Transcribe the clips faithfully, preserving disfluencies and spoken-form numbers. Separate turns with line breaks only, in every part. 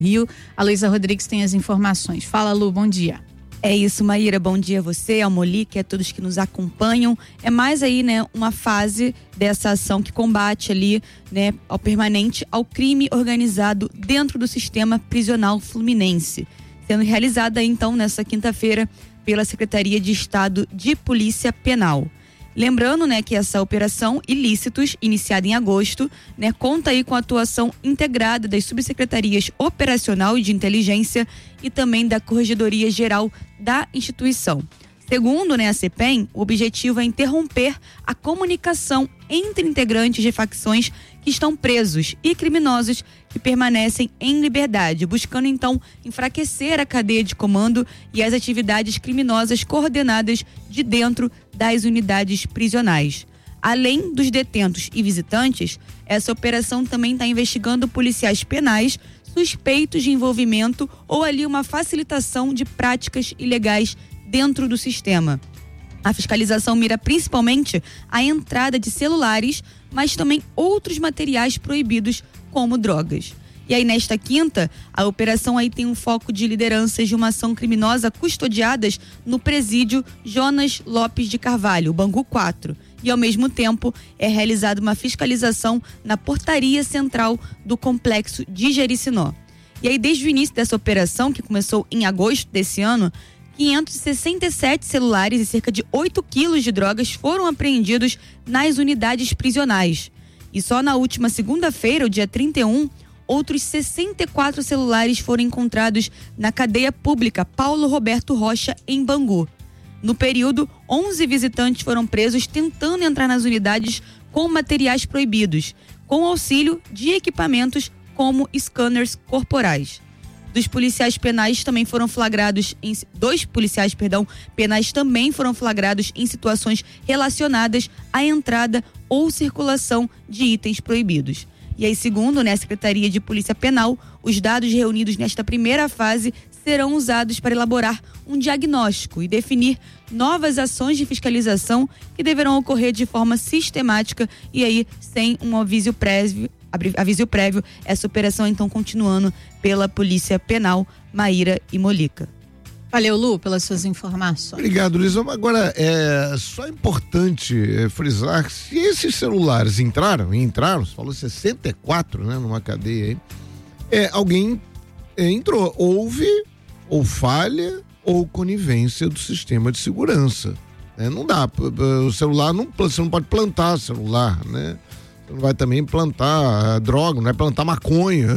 Rio. A Luísa Rodrigues tem as informações. Fala, Lu, bom dia.
É isso, Maíra, bom dia a você, ao Molique, a todos que nos acompanham. É mais aí, né, uma fase dessa ação que combate ali, né, ao permanente ao crime organizado dentro do sistema prisional fluminense, sendo realizada então nessa quinta-feira pela Secretaria de Estado de Polícia Penal. Lembrando, né, que essa operação Ilícitos, iniciada em agosto, né, conta aí com a atuação integrada das subsecretarias operacional e de inteligência e também da Corregedoria Geral da instituição. Segundo, né, a CEPEM, o objetivo é interromper a comunicação entre integrantes de facções que estão presos e criminosos que permanecem em liberdade, buscando então enfraquecer a cadeia de comando e as atividades criminosas coordenadas de dentro das unidades prisionais. Além dos detentos e visitantes, essa operação também está investigando policiais penais suspeitos de envolvimento ou ali uma facilitação de práticas ilegais dentro do sistema. A fiscalização mira principalmente a entrada de celulares, mas também outros materiais proibidos, como drogas. E aí, nesta quinta, a operação aí tem um foco de lideranças de uma ação criminosa custodiadas no presídio Jonas Lopes de Carvalho, Bangu quatro. E, ao mesmo tempo, é realizada uma fiscalização na portaria central do complexo de Jericinó. E aí, desde o início dessa operação, que começou em agosto desse ano, quinhentos e sessenta e sete celulares e cerca de oito quilos de drogas foram apreendidos nas unidades prisionais. E só na última segunda-feira, o dia trinta e um, outros sessenta e quatro celulares foram encontrados na cadeia pública Paulo Roberto Rocha, em Bangu. No período, onze visitantes foram presos tentando entrar nas unidades com materiais proibidos, com auxílio de equipamentos como scanners corporais. Dos policiais penais também foram flagrados em dois policiais, perdão, penais também foram flagrados em situações relacionadas à entrada ou circulação de itens proibidos. E aí, segundo, né, a Secretaria de Polícia Penal, os dados reunidos nesta primeira fase serão usados para elaborar um diagnóstico e definir novas ações de fiscalização que deverão ocorrer de forma sistemática e aí sem um aviso prévio. Aviso prévio, essa operação então continuando pela Polícia Penal, Maíra e Molica.
Valeu, Lu, pelas suas informações.
Obrigado, Luiz. Agora, é só importante é, frisar que se esses celulares entraram, e entraram, você falou sessenta e quatro, né, numa cadeia aí, é, alguém é, entrou, houve ou falha ou conivência do sistema de segurança. Né? Não dá, o celular, não, você não pode plantar celular, né? Não vai também plantar droga, não vai plantar maconha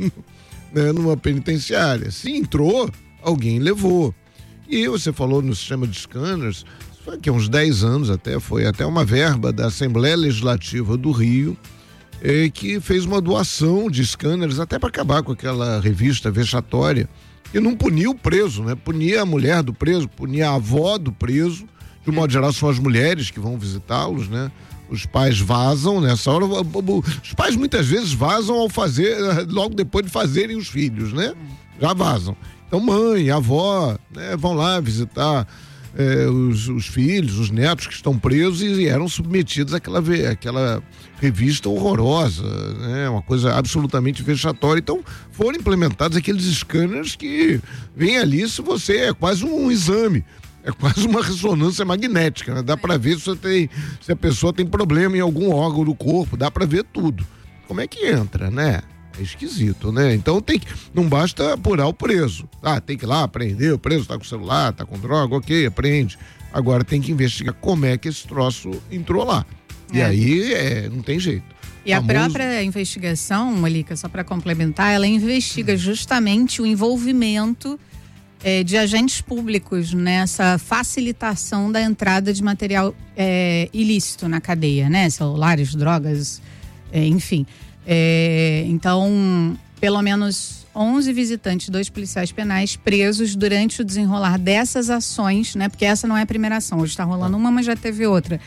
né, numa penitenciária. Se entrou, alguém levou. E você falou no sistema de scanners, foi que há uns dez anos até, foi até uma verba da Assembleia Legislativa do Rio, eh, que fez uma doação de scanners até para acabar com aquela revista vexatória, que não punia o preso, né? Punia a mulher do preso, punia a avó do preso, de um modo geral são as mulheres que vão visitá-los, né? Os pais vazam nessa hora, os pais muitas vezes vazam ao fazer, logo depois de fazerem os filhos, né? Já vazam. Então mãe, avó, né, vão lá visitar eh, os, os filhos, os netos que estão presos e eram submetidos àquela, àquela revista horrorosa, né? Uma coisa absolutamente vexatória. Então foram implementados aqueles scanners que vem ali se você é quase um, um exame. É quase uma ressonância magnética, né? Dá pra ver se, você tem, se a pessoa tem problema em algum órgão do corpo, dá pra ver tudo. Como é que entra, né? É esquisito, né? Então tem que, não basta apurar o preso. Ah, tem que ir lá apreender, o preso tá com celular, tá com droga, ok, aprende. Agora tem que investigar como é que esse troço entrou lá. É. E aí é, não tem jeito.
E a Famoso... própria investigação, Molica, só para complementar, ela investiga justamente o envolvimento É, de agentes públicos nessa facilitação da entrada de material é, ilícito na cadeia, né? Celulares, drogas, é, enfim. É, então, pelo menos onze visitantes, dois policiais penais presos durante o desenrolar dessas ações, né? Porque essa não é a primeira ação, hoje está rolando uma, mas já teve outra.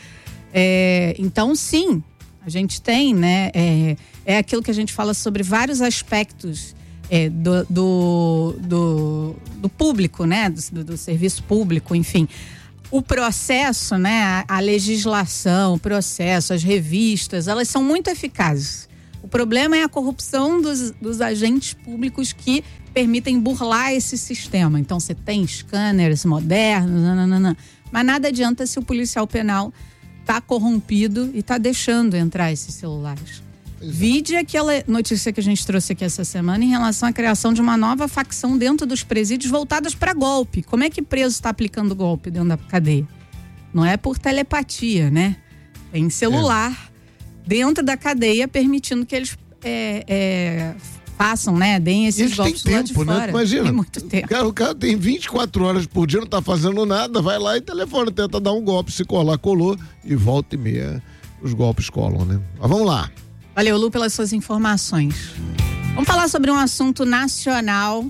É, então, sim, a gente tem, né? É, é aquilo que a gente fala sobre vários aspectos É, do, do, do, do público, né? Do, do serviço público, enfim. O processo, né? A, a legislação, o processo, as revistas, elas são muito eficazes. O problema é a corrupção dos, dos agentes públicos que permitem burlar esse sistema. Então você tem scanners modernos, nananana, mas nada adianta se o policial penal está corrompido e está deixando entrar esses celulares. Vide aquela notícia que a gente trouxe aqui essa semana em relação à criação de uma nova facção dentro dos presídios voltadas para golpe. Como é que preso está aplicando golpe dentro da cadeia? Não é por telepatia, né? Tem celular é. dentro da cadeia permitindo que eles é, é, façam, né? Deem esses
eles
golpes
têm
lá
tempo,
de fora.
né? Imagina,
tem muito tempo.
O cara, o cara tem vinte e quatro horas por dia, não tá fazendo nada, vai lá e telefona, tenta dar um golpe, se colar, colou e volta e meia os golpes colam, né? Mas vamos lá.
Valeu, Lu, pelas suas informações. Vamos falar sobre um assunto nacional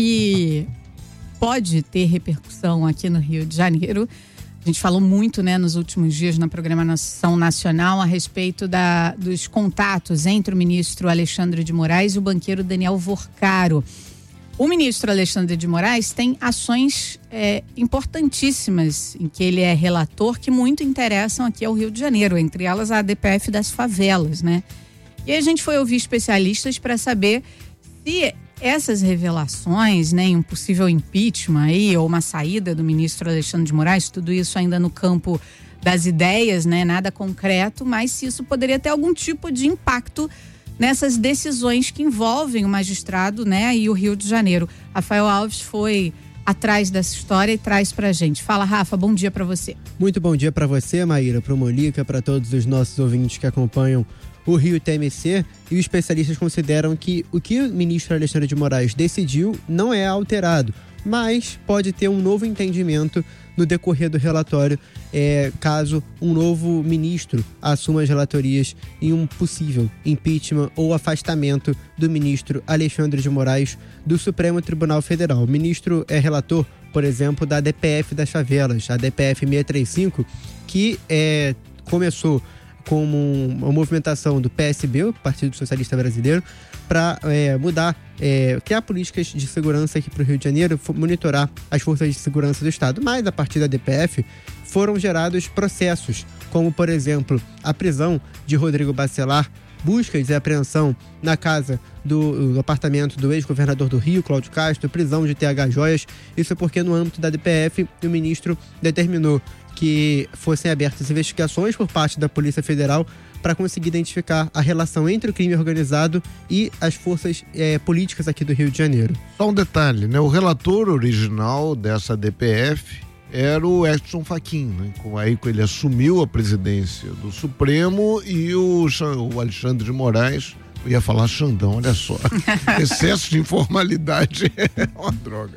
que pode ter repercussão aqui no Rio de Janeiro. A gente falou muito, né, nos últimos dias na programação nacional a respeito da, dos contatos entre o ministro Alexandre de Moraes e o banqueiro Daniel Vorcaro. O ministro Alexandre de Moraes tem ações é, importantíssimas em que ele é relator que muito interessam aqui ao Rio de Janeiro, entre elas a A D P F das favelas, né? E aí a gente foi ouvir especialistas para saber se essas revelações, né, em um possível impeachment aí, ou uma saída do ministro Alexandre de Moraes, tudo isso ainda no campo das ideias, né, nada concreto, mas se isso poderia ter algum tipo de impacto nessas decisões que envolvem o magistrado, né, e o Rio de Janeiro. Rafael Alves foi atrás dessa história e traz pra gente. Fala, Rafa, bom dia para você.
Muito bom dia para você, Maíra, pro Molica, para todos os nossos ouvintes que acompanham o Rio T M C, e os especialistas consideram que o que o ministro Alexandre de Moraes decidiu não é alterado, mas pode ter um novo entendimento no decorrer do relatório, é, caso um novo ministro assuma as relatorias em um possível impeachment ou afastamento do ministro Alexandre de Moraes do Supremo Tribunal Federal. O ministro é relator, por exemplo, da A D P F das favelas, a A D P F seiscentos e trinta e cinco, que é, começou como uma movimentação do P S B, o Partido Socialista Brasileiro, para é, mudar, é, criar políticas de segurança aqui para o Rio de Janeiro, monitorar as forças de segurança do Estado. Mas, a partir da A D P F, foram gerados processos, como, por exemplo, a prisão de Rodrigo Bacelar, buscas e apreensão na casa do, do apartamento do ex-governador do Rio, Cláudio Castro, prisão de T H Joias. Isso porque, no âmbito da A D P F, o ministro determinou que fossem abertas investigações por parte da Polícia Federal para conseguir identificar a relação entre o crime organizado e as forças é, políticas aqui do Rio de Janeiro.
Só um detalhe, né? O relator original dessa A D P F era o Edson Fachin, né? Aí ele assumiu a presidência do Supremo e o, o Alexandre de Moraes, eu ia falar Xandão, olha só, excesso de informalidade é uma droga.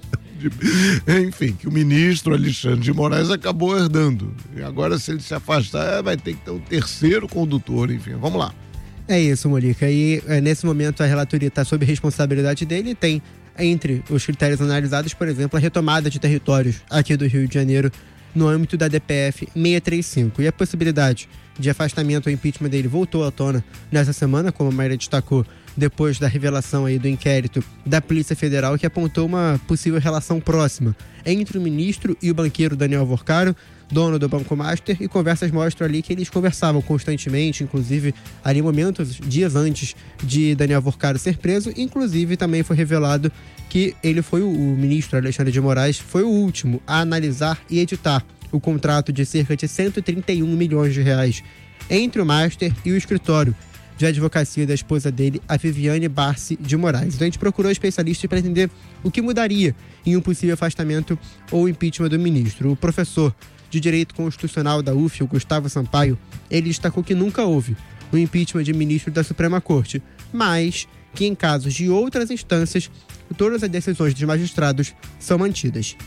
Enfim, que o ministro Alexandre de Moraes acabou herdando. E agora, se ele se afastar, vai ter que ter um terceiro condutor, enfim, vamos lá.
É isso, Molica. E é, nesse momento a relatoria está sob responsabilidade dele e tem, entre os critérios analisados, por exemplo, a retomada de territórios aqui do Rio de Janeiro no âmbito da A D P F seiscentos e trinta e cinco. E a possibilidade de afastamento ou impeachment dele voltou à tona nessa semana, como a Maíra destacou, depois da revelação aí do inquérito da Polícia Federal, que apontou uma possível relação próxima entre o ministro e o banqueiro Daniel Vorcaro, dono do Banco Master, e conversas mostram ali que eles conversavam constantemente, inclusive ali momentos, dias antes de Daniel Vorcaro ser preso. Inclusive também foi revelado que ele foi o, o ministro Alexandre de Moraes, foi o último a analisar e editar o contrato de cerca de cento e trinta e um milhões de reais entre o Master e o escritório de advocacia da esposa dele, a Viviane Barsi de Moraes. Então a gente procurou especialistas para entender o que mudaria em um possível afastamento ou impeachment do ministro. O professor de Direito Constitucional da U F, o Gustavo Sampaio, ele destacou que nunca houve o impeachment de ministro da Suprema Corte, mas que em casos de outras instâncias, todas as decisões dos magistrados são mantidas.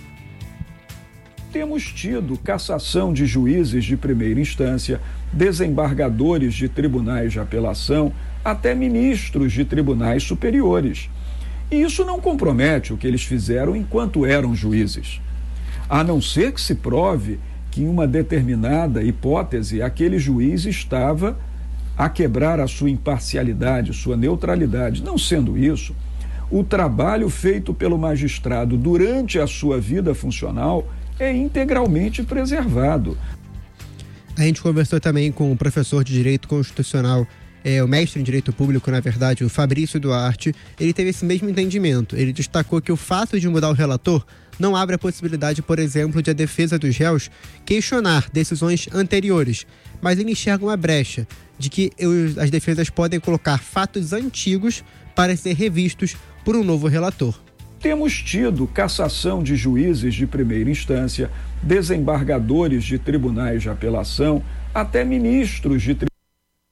Temos tido cassação de juízes de primeira instância, desembargadores de tribunais de apelação, até ministros de tribunais superiores. E isso não compromete o que eles fizeram enquanto eram juízes. A não ser que se prove que em uma determinada hipótese aquele juiz estava a quebrar a sua imparcialidade, sua neutralidade. Não sendo isso, o trabalho feito pelo magistrado durante a sua vida funcional é integralmente preservado.
A gente conversou também com o professor de Direito Constitucional é, o mestre em Direito Público, na verdade, o Fabrício Duarte, ele teve esse mesmo entendimento. Ele destacou que o fato de mudar o relator não abre a possibilidade, por exemplo, de a defesa dos réus questionar decisões anteriores, mas ele enxerga uma brecha de que os, as defesas podem colocar fatos antigos para ser revistos por um novo relator.
Temos tido cassação de juízes de primeira instância, desembargadores de tribunais de apelação, até ministros de tribunais.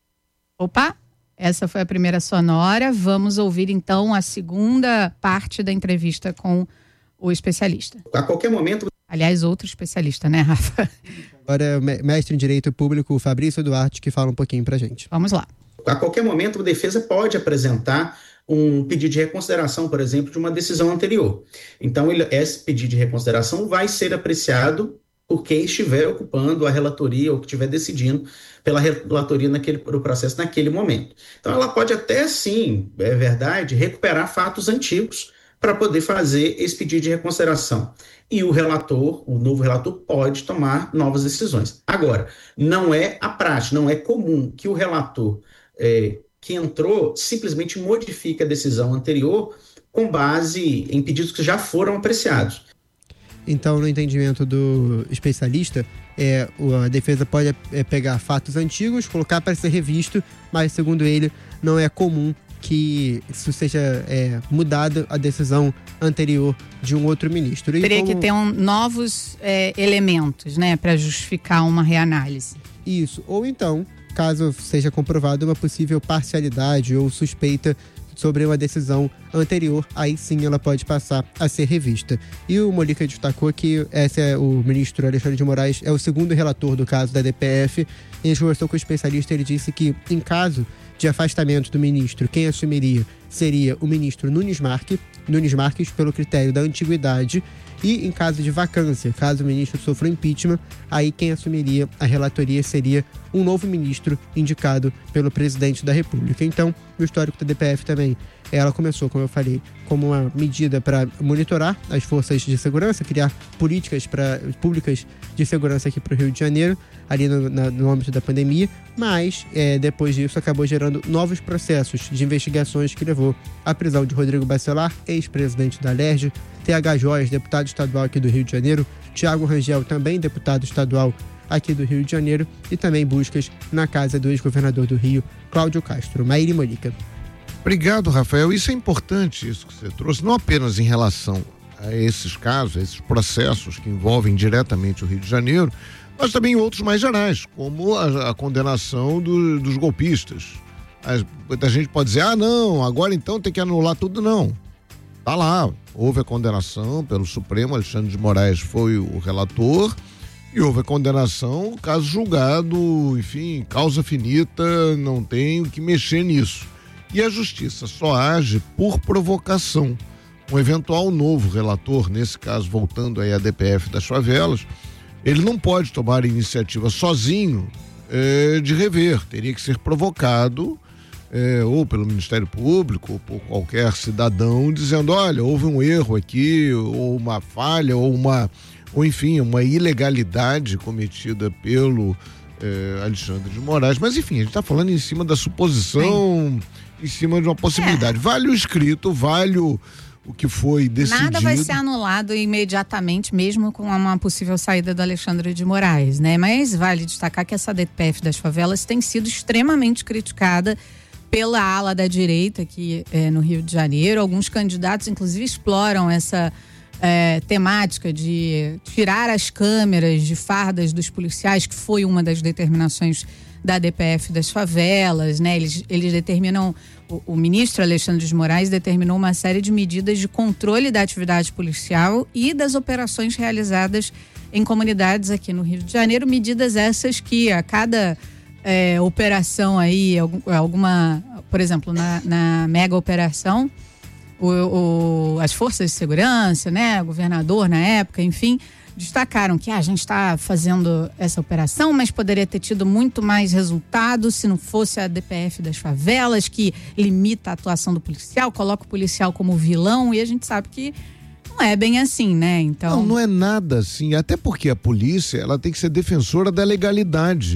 Opa, essa foi a primeira sonora. Vamos ouvir então a segunda parte da entrevista com o especialista.
A qualquer momento...
Aliás, outro especialista, né, Rafa?
Agora é o mestre em Direito Público, o Fabrício Duarte, que fala um pouquinho pra gente.
Vamos lá.
A qualquer momento, a defesa pode apresentar um pedido de reconsideração, por exemplo, de uma decisão anterior. Então, ele, esse pedido de reconsideração vai ser apreciado por quem estiver ocupando a relatoria ou que estiver decidindo pela relatoria naquele pro processo naquele momento. Então, ela pode até, sim, é verdade, recuperar fatos antigos para poder fazer esse pedido de reconsideração. E o relator, o novo relator, pode tomar novas decisões. Agora, não é a prática, não é comum que o relator é, que entrou simplesmente modifique a decisão anterior com base em pedidos que já foram apreciados.
Então, no entendimento do especialista, é, a defesa pode é, pegar fatos antigos, colocar para ser revisto, mas, segundo ele, não é comum que isso seja é, mudada a decisão anterior de um outro ministro. E
Teria
como...
que ter um, novos é, elementos, né, para justificar uma reanálise.
Isso, ou então, caso seja comprovada uma possível parcialidade ou suspeita sobre uma decisão anterior, aí sim ela pode passar a ser revista. E o Mollica destacou que esse é o ministro Alexandre de Moraes, é o segundo relator do caso da D P F. Ele conversou com o especialista, ele disse que, em caso de afastamento do ministro, quem assumiria seria o ministro Nunes Marques, Nunes Marques pelo critério da antiguidade, e em caso de vacância, caso o ministro sofra impeachment, aí quem assumiria a relatoria seria um novo ministro indicado pelo presidente da República. Então, o histórico da D P F também, ela começou, como eu falei, como uma medida para monitorar as forças de segurança, criar políticas pra, públicas de segurança aqui para o Rio de Janeiro, ali no, na, no âmbito da pandemia, mas é, depois disso acabou gerando novos processos de investigações que levou à prisão de Rodrigo Bacelar, ex-presidente da Alerj, T H Joias, deputado estadual aqui do Rio de Janeiro, Thiago Rangel, também deputado estadual aqui do Rio de Janeiro, e também buscas na casa do ex-governador do Rio, Cláudio Castro. Maíra e Mollica.
Obrigado, Rafael. Isso é importante, isso que você trouxe, não apenas em relação a esses casos, a esses processos que envolvem diretamente o Rio de Janeiro, mas também outros mais gerais, como a, a condenação do, dos golpistas. A, muita gente pode dizer, ah, não, agora então tem que anular tudo. Não. Tá lá, houve a condenação pelo Supremo, Alexandre de Moraes foi o relator, e houve a condenação, caso julgado, enfim, causa finita, não tem o que mexer nisso. E a justiça só age por provocação. Um eventual novo relator, nesse caso voltando aí à D P F das favelas, ele não pode tomar iniciativa sozinho é, de rever, teria que ser provocado é, ou pelo Ministério Público ou por qualquer cidadão dizendo, olha, houve um erro aqui, ou uma falha, ou uma, ou enfim, uma ilegalidade cometida pelo é, Alexandre de Moraes. Mas enfim, a gente está falando em cima da suposição, Sim. em cima de uma possibilidade. É. Vale o escrito, vale o o que foi decidido.
Nada vai ser anulado imediatamente, mesmo com uma possível saída do Alexandre de Moraes, né? Mas vale destacar que essa D P F das favelas tem sido extremamente criticada pela ala da direita aqui é, no Rio de Janeiro. Alguns candidatos, inclusive, exploram essa é, temática de tirar as câmeras de fardas dos policiais, que foi uma das determinações da D P F das favelas, né? Eles, eles determinam, o, o ministro Alexandre de Moraes determinou uma série de medidas de controle da atividade policial e das operações realizadas em comunidades aqui no Rio de Janeiro, medidas essas que a cada é, operação aí, alguma, por exemplo, na, na mega operação, o, o, as forças de segurança, né? O governador na época, enfim, destacaram que ah, a gente está fazendo essa operação, mas poderia ter tido muito mais resultado se não fosse a D P F das favelas, que limita a atuação do policial, coloca o policial como vilão, e a gente sabe que não é bem assim, né? Então...
Não, não é nada assim, até porque a polícia, ela tem que ser defensora da legalidade.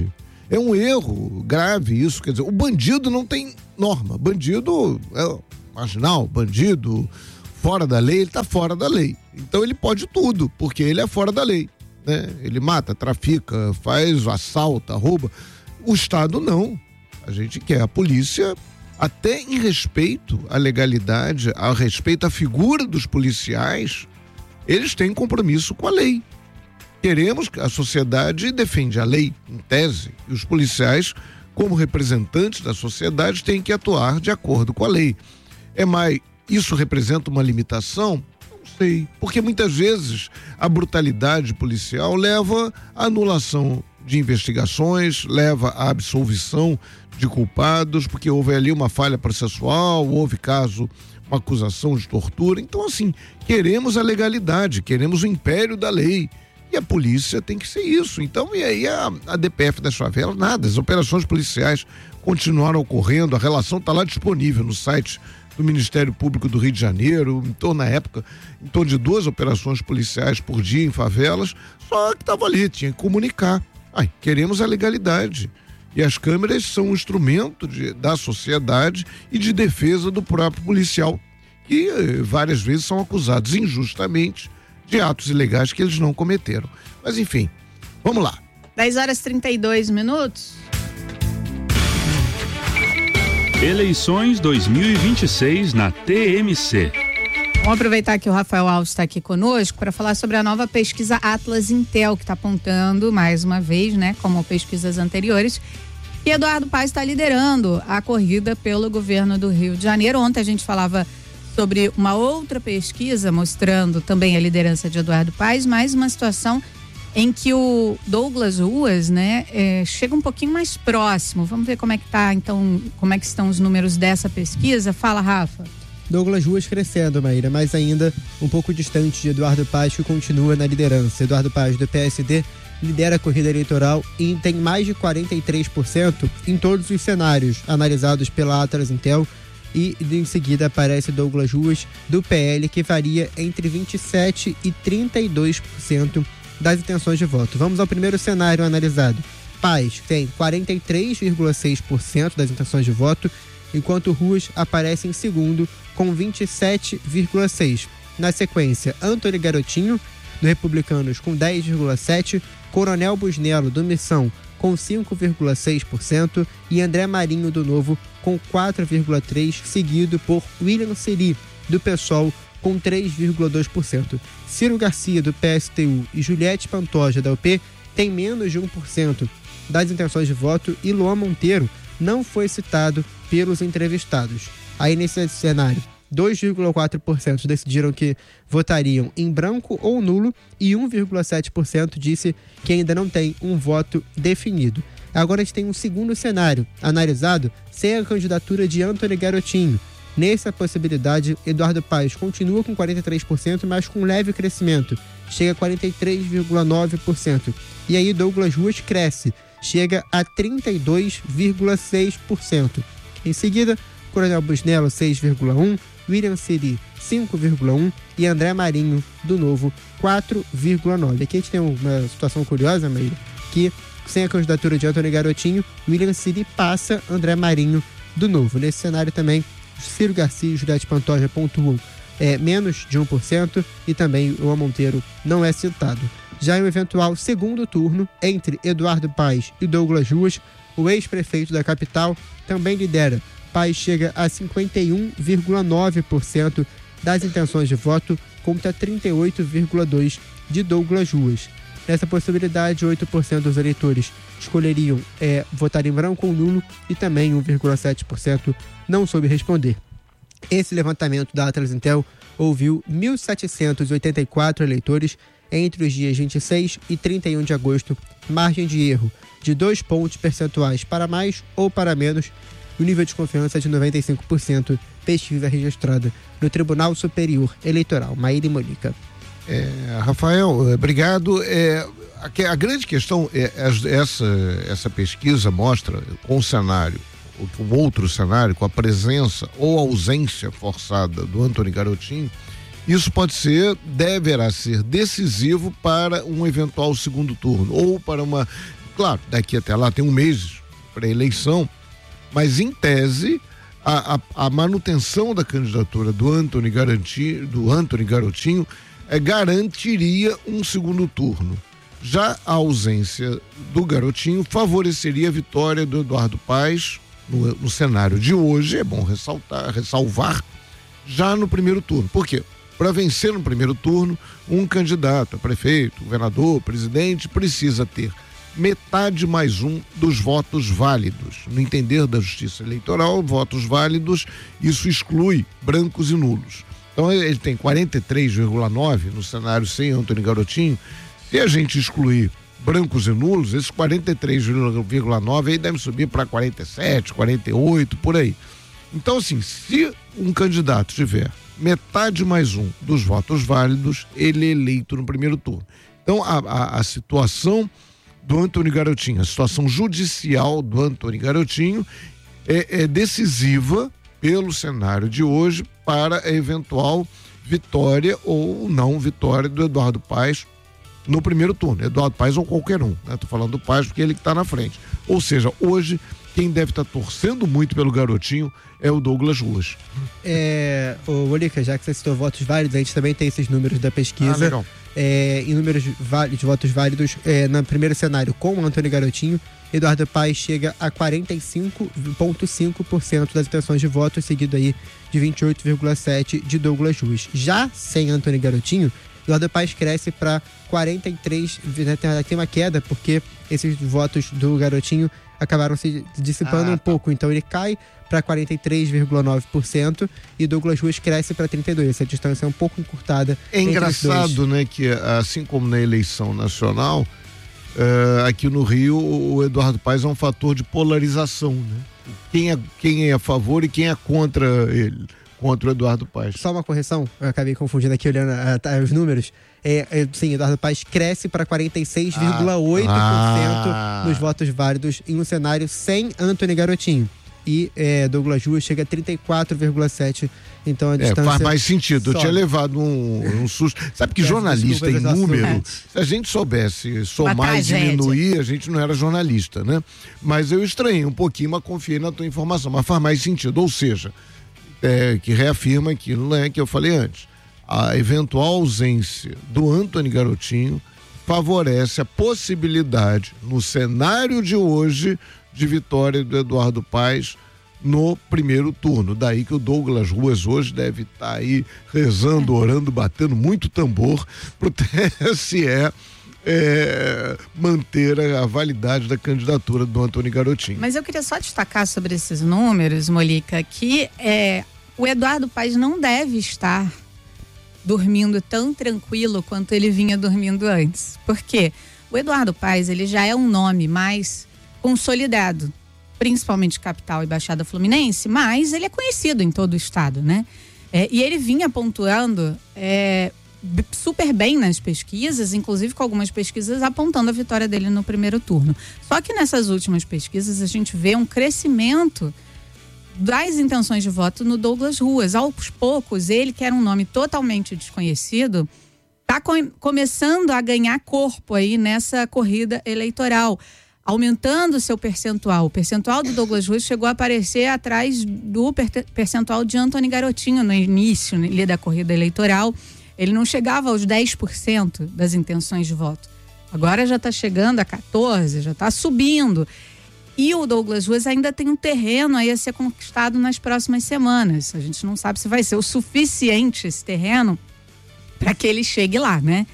É um erro grave isso, quer dizer, o bandido não tem norma, bandido é marginal, bandido fora da lei, ele está fora da lei. Então ele pode tudo, porque ele é fora da lei, né? Ele mata, trafica, faz assalta, rouba. O Estado não. A gente quer a polícia, até em respeito à legalidade, a respeito à figura dos policiais, eles têm compromisso com a lei. Queremos que a sociedade defende a lei, em tese, e os policiais, como representantes da sociedade, têm que atuar de acordo com a lei. É mais, isso representa uma limitação? Não sei, porque muitas vezes a brutalidade policial leva à anulação de investigações, leva à absolvição de culpados, porque houve ali uma falha processual, houve caso, uma acusação de tortura. Então, assim, queremos a legalidade, queremos o império da lei. E a polícia tem que ser isso. Então, e aí a, a D P F das favelas, nada. As operações policiais continuaram ocorrendo, a relação está lá disponível no site do Ministério Público do Rio de Janeiro, em torno, na época, em torno de duas operações policiais por dia em favelas, só que estava ali, tinha que comunicar. Ai, queremos a legalidade. E as câmeras são um instrumento de, da sociedade e de defesa do próprio policial, que eh, várias vezes são acusados injustamente de atos ilegais que eles não cometeram. Mas enfim, vamos lá.
dez horas e trinta e dois minutos.
Eleições dois mil e vinte e seis na T M C.
Vamos aproveitar que o Rafael Alves está aqui conosco para falar sobre a nova pesquisa Atlas Intel, que está apontando mais uma vez, né, como pesquisas anteriores, que Eduardo Paes está liderando a corrida pelo governo do Rio de Janeiro. Ontem a gente falava sobre uma outra pesquisa mostrando também a liderança de Eduardo Paes, mas uma situação em que o Douglas Ruas, né, é, chega um pouquinho mais próximo. Vamos ver como é que tá, então, como é que estão os números dessa pesquisa. Fala, Rafa.
Douglas Ruas crescendo, Maíra, mas ainda um pouco distante de Eduardo Paes, que continua na liderança. Eduardo Paes, do P S D, lidera a corrida eleitoral e tem mais de quarenta e três por cento em todos os cenários analisados pela Atlas Intel. E em seguida aparece Douglas Ruas, do P L, que varia entre vinte e sete por cento e trinta e dois por cento das intenções de voto. Vamos ao primeiro cenário analisado. Paes tem quarenta e três vírgula seis por cento das intenções de voto, enquanto Ruas aparece em segundo com vinte e sete vírgula seis por cento. Na sequência, Antony Garotinho, do Republicanos, com dez vírgula sete por cento, Coronel Busnello, do Missão, com cinco vírgula seis por cento e André Marinho, do Novo, com quatro vírgula três por cento, seguido por William Siri, do PSOL, com três vírgula dois por cento. Ciro Garcia, do P S T U, e Juliette Pantoja, da U P, tem menos de um por cento das intenções de voto, e Luan Monteiro não foi citado pelos entrevistados. Aí, nesse cenário, dois vírgula quatro por cento decidiram que votariam em branco ou nulo e um vírgula sete por cento disse que ainda não tem um voto definido. Agora a gente tem um segundo cenário analisado sem a candidatura de Antony Garotinho. Nessa possibilidade, Eduardo Paes continua com quarenta e três por cento, mas com leve crescimento, chega a quarenta e três vírgula nove por cento. E aí Douglas Ruas cresce, chega a trinta e dois vírgula seis por cento. Em seguida, Coronel Busnello, seis vírgula um por cento, William Siri, cinco vírgula um por cento e André Marinho, do Novo, quatro vírgula nove por cento. Aqui a gente tem uma situação curiosa, Maíra, que sem a candidatura de Antony Garotinho, William Siri passa André Marinho, do Novo. Nesse cenário também, Ciro Garcia e Juliette Pantoja pontuam é, menos de um por cento e também o Monteiro não é citado. Já em um eventual segundo turno, entre Eduardo Paes e Douglas Ruas, o ex-prefeito da capital também lidera. Paes chega a cinquenta e um vírgula nove por cento das intenções de voto contra trinta e oito vírgula dois por cento de Douglas Ruas. Nessa possibilidade, oito por cento dos eleitores escolheriam é, votar em branco ou nulo e também um vírgula sete por cento não soube responder. Esse levantamento da Atlas Intel ouviu mil setecentos e oitenta e quatro eleitores entre os dias vinte e seis e trinta e um de agosto, margem de erro de dois pontos percentuais para mais ou para menos, o nível de confiança de noventa e cinco por cento, pesquisa registrada no Tribunal Superior Eleitoral. Maíra e Mônica.
É, Rafael, obrigado. É, a, a grande questão é essa, essa pesquisa mostra com o cenário, um outro cenário, com a presença ou ausência forçada do Antony Garotinho, isso pode ser, deverá ser decisivo para um eventual segundo turno ou para uma Claro, daqui até lá tem um mês para eleição, mas em tese a, a, a manutenção da candidatura do Antony Garanti, do Antony Garotinho é, garantiria um segundo turno. Já a ausência do Garotinho favoreceria a vitória do Eduardo Paes no, no cenário de hoje, é bom ressaltar, ressalvar, já no primeiro turno. Por quê? Para vencer no primeiro turno, um candidato a prefeito, governador, presidente, precisa ter metade mais um dos votos válidos. No entender da Justiça Eleitoral, votos válidos, isso exclui brancos e nulos. Então ele tem quarenta e três vírgula nove no cenário sem Antony Garotinho. Se a gente excluir brancos e nulos, esses quarenta e três vírgula nove aí deve subir para quarenta e sete, quarenta e oito, por aí. Então, assim, se um candidato tiver metade mais um dos votos válidos, ele é eleito no primeiro turno. Então, a, a, a situação do Antony Garotinho, a situação judicial do Antony Garotinho é, é decisiva pelo cenário de hoje para a eventual vitória ou não vitória do Eduardo Paes no primeiro turno. Eduardo Paes ou qualquer um, né? Tô falando do Paes porque ele que tá na frente. Ou seja, hoje quem deve estar tá torcendo muito pelo Garotinho é o Douglas Ruas.
É, ô Molica, já que você citou votos válidos, a gente também tem esses números da pesquisa.
Ah, legal.
É, em números de votos válidos, é, no primeiro cenário com o Antony Garotinho, Eduardo Paes chega a quarenta e cinco vírgula cinco por cento das intenções de voto, seguido aí de vinte e oito vírgula sete por cento de Douglas Ruas. Já sem Antony Garotinho, Eduardo Paes cresce para quarenta e três por cento, né, tem uma queda porque esses votos do Garotinho acabaram se dissipando ah, um tá. pouco, então ele cai para quarenta e três vírgula nove por cento e Douglas Ruas cresce para trinta e dois por cento. Essa distância é um pouco encurtada.
É engraçado, né, que assim como na eleição nacional, uh, aqui no Rio o Eduardo Paes é um fator de polarização, né? Quem é, quem é a favor e quem é contra ele, contra o Eduardo Paes.
Só uma correção, eu acabei confundindo aqui olhando uh, os números. É, é, sim, Eduardo Paes cresce para quarenta e seis vírgula oito por cento ah. dos votos válidos em um cenário sem Antony Garotinho. E é, Douglas Ruas chega a trinta e quatro vírgula sete por cento. Então a distância...
É, faz mais sentido.
Sobe.
Eu tinha levado um, um susto. Sabe que jornalista em número, se a gente soubesse somar e diminuir, a gente não era jornalista, né? Mas eu estranhei um pouquinho, mas confiei na tua informação. Mas faz mais sentido. Ou seja, é, que reafirma aquilo, né, que eu falei antes. A eventual ausência do Antony Garotinho favorece a possibilidade, no cenário de hoje, de vitória do Eduardo Paes no primeiro turno. Daí que o Douglas Ruas hoje deve estar tá aí rezando, orando, batendo muito tambor pro T S E é, manter a validade da candidatura do Antony Garotinho.
Mas eu queria só destacar sobre esses números, Molica, que é, o Eduardo Paes não deve estar dormindo tão tranquilo quanto ele vinha dormindo antes. Por quê? O Eduardo Paes, ele já é um nome mais consolidado, principalmente capital e Baixada Fluminense, mas ele é conhecido em todo o estado, né? É, e ele vinha pontuando é, super bem nas pesquisas, inclusive com algumas pesquisas apontando a vitória dele no primeiro turno. Só que nessas últimas pesquisas a gente vê um crescimento das intenções de voto no Douglas Ruas. Aos poucos, ele, que era um nome totalmente desconhecido, está com, começando a ganhar corpo aí nessa corrida eleitoral, aumentando o seu percentual. O percentual do Douglas Ruas chegou a aparecer atrás do per- percentual de Antony Garotinho no início né, da corrida eleitoral. Ele não chegava aos dez por cento das intenções de voto. Agora já está chegando a quatorze por cento, já está subindo. E o Douglas Ruas ainda tem um terreno aí a ser conquistado nas próximas semanas. A gente não sabe se vai ser o suficiente esse terreno para que ele chegue lá, né?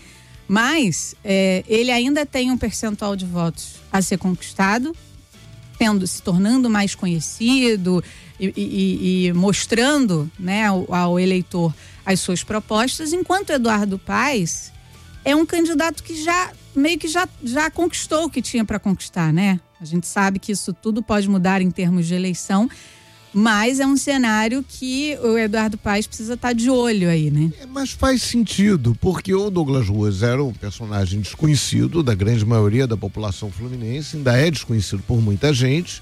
Mas é, ele ainda tem um percentual de votos a ser conquistado, tendo, se tornando mais conhecido e, e, e mostrando, né, ao, ao eleitor as suas propostas, enquanto Eduardo Paes é um candidato que já meio que já, já conquistou o que tinha para conquistar, né? A gente sabe que isso tudo pode mudar em termos de eleição, mas é um cenário que o Eduardo Paes precisa estar de olho aí, né?
É, mas faz sentido, porque o Douglas Ruas era um personagem desconhecido da grande maioria da população fluminense, ainda é desconhecido por muita gente.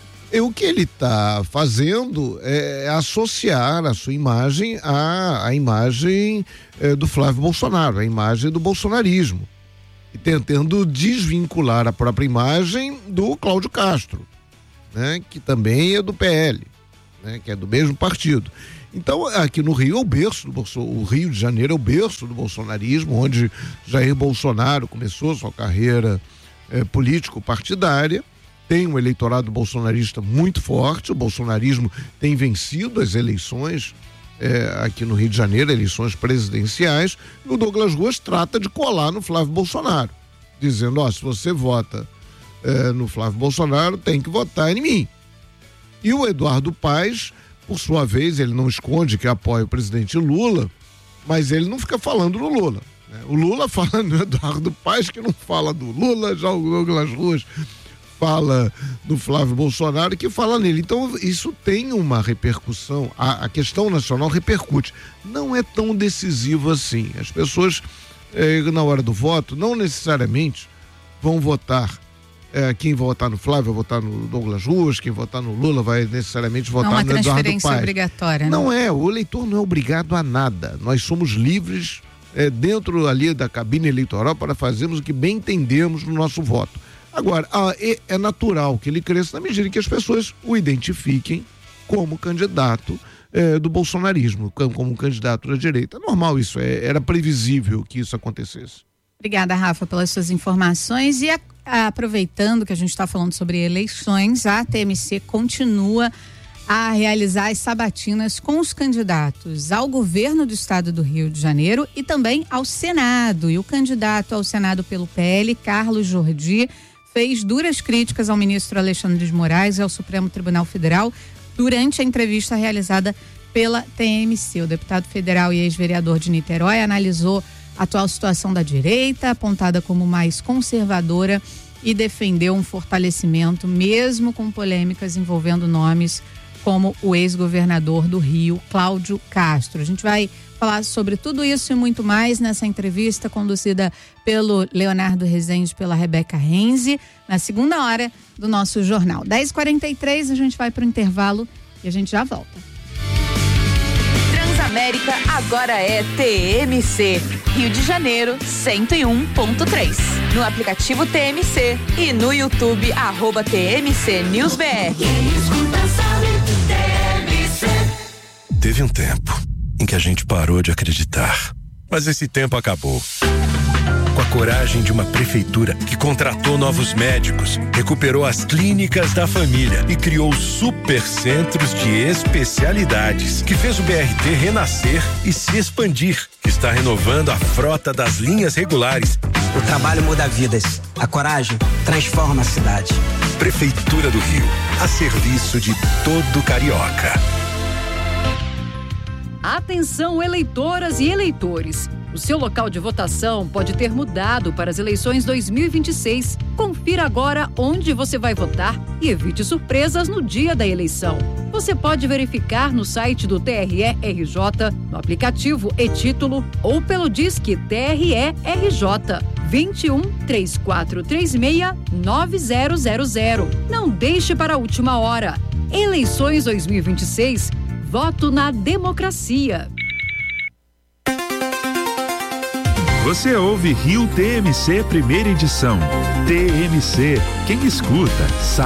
E o que ele está fazendo é associar a sua imagem à, à imagem é, do Flávio Bolsonaro, a imagem do bolsonarismo. e tentando desvincular a própria imagem do Cláudio Castro, né? Que também é do P L, né? Que é do mesmo partido. Então, aqui no Rio é o berço do Bolsonaro, o Rio de Janeiro é o berço do bolsonarismo, onde Jair Bolsonaro começou sua carreira eh, político-partidária. Tem um eleitorado bolsonarista muito forte, o bolsonarismo tem vencido as eleições eh, aqui no Rio de Janeiro, eleições presidenciais, e o Douglas Ruas trata de colar no Flávio Bolsonaro, dizendo, ó, se você vota eh, no Flávio Bolsonaro, tem que votar em mim. E o Eduardo Paes, por sua vez, ele não esconde que apoia o presidente Lula, mas ele não fica falando do Lula, né? O Lula fala no Eduardo Paes, que não fala do Lula, já o Douglas Ruas fala do Flávio Bolsonaro, que fala nele. Então, isso tem uma repercussão, a, a questão nacional repercute. Não é tão decisivo assim. As pessoas, eh, na hora do voto, não necessariamente vão votar. É, quem votar no Flávio vai votar no Douglas Ruas, quem votar no Lula vai necessariamente votar no Eduardo Paes. Não é uma transferência obrigatória,
não?
Não é, o eleitor não é obrigado a nada. Nós somos livres é, dentro ali da cabine eleitoral para fazermos o que bem entendemos no nosso voto. Agora, ah, é, é natural que ele cresça na medida em que as pessoas o identifiquem como candidato é, do bolsonarismo, como candidato da direita. É normal isso, é, era previsível que isso acontecesse.
Obrigada, Rafa, pelas suas informações. E a, a, aproveitando que a gente está falando sobre eleições, a T M C continua a realizar as sabatinas com os candidatos ao governo do estado do Rio de Janeiro e também ao Senado. E o candidato ao Senado pelo P L, Carlos Jordi, fez duras críticas ao ministro Alexandre de Moraes e ao Supremo Tribunal Federal durante a entrevista realizada pela T M C. O deputado federal e ex-vereador de Niterói analisou a atual situação da direita, apontada como mais conservadora, e defendeu um fortalecimento, mesmo com polêmicas envolvendo nomes como o ex-governador do Rio, Cláudio Castro. A gente vai falar sobre tudo isso e muito mais nessa entrevista conduzida pelo Leonardo Rezende e pela Rebeca Renzi, na segunda hora do nosso jornal. dez e quarenta e três, a gente vai para o intervalo e a gente já volta.
Transamérica agora é T M C, Rio de Janeiro cento e um ponto três. No aplicativo T M C e no YouTube, arroba T M C News B R.
Teve um tempo em que a gente parou de acreditar, mas esse tempo acabou. Com a coragem de uma prefeitura que contratou novos médicos, recuperou as clínicas da família e criou supercentros de especialidades, que fez o B R T renascer e se expandir, que está renovando a frota das linhas regulares.
O trabalho muda vidas, a coragem transforma a cidade.
Prefeitura do Rio, a serviço de todo carioca.
Atenção, eleitoras e eleitores. O seu local de votação pode ter mudado para as eleições dois mil e vinte e seis. Confira agora onde você vai votar e evite surpresas no dia da eleição. Você pode verificar no site do T R E R J, no aplicativo e-Título ou pelo Disque T R E R J vinte e um, três quatro três seis, nove zero zero zero. Não deixe para a última hora. Eleições dois mil e vinte e seis. Voto na democracia.
Você ouve Rio T M C primeira edição. T M C, quem escuta sabe.